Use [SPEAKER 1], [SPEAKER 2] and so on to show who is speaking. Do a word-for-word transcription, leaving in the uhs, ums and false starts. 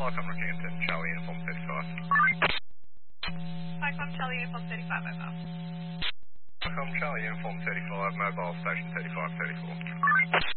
[SPEAKER 1] Welcome, Rockhampton, Charlie Uniform thirty-five.
[SPEAKER 2] Welcome, Charlie Uniform thirty-five, over.
[SPEAKER 1] Welcome, Charlie Uniform thirty-five, mobile station thirty-five thirty-four.